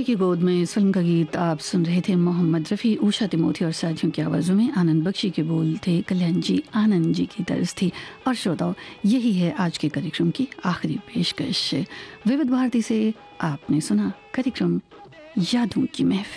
की गोद में इस फिल्म का गीत आप सुन रहे थे। मोहम्मद रफ़ी, उषा तिमोथी और साथियों की आवाज़ों में आनंद बख्शी के बोल थे, कल्याण जी आनंद जी की तर्ज थी। और श्रोताओ, यही है आज के कार्यक्रम की आखिरी पेशकश। विविध भारती से आपने सुना कार्यक्रम यादों की महफिल।